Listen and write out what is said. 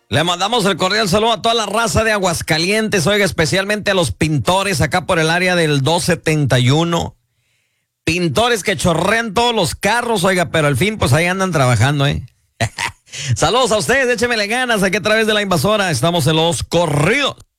Le mandamos el cordial saludo a toda la raza de Aguascalientes, oiga, especialmente a los pintores acá por el área del 271. Pintores que chorrean todos los carros, oiga, pero al fin pues ahí andan trabajando, ¿eh? Saludos a ustedes, échemele ganas aquí a través de la invasora, estamos en los corridos.